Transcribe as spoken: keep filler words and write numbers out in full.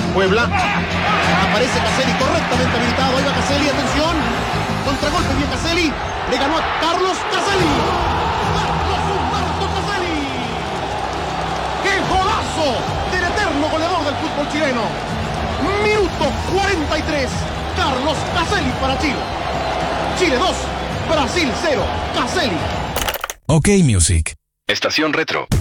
Puebla. Aparece Caselli correctamente habilitado. Ahí va Caselli, atención. Contragolpe bien Caselli. Le ganó a Carlos Caselli. Carlos Humberto Caselli. ¡Qué golazo del eterno goleador del fútbol chileno! Minuto cuarenta y tres. Carlos Caselli para Chile. Chile dos, Brasil cero. Caselli. OK Music. Estación Retro.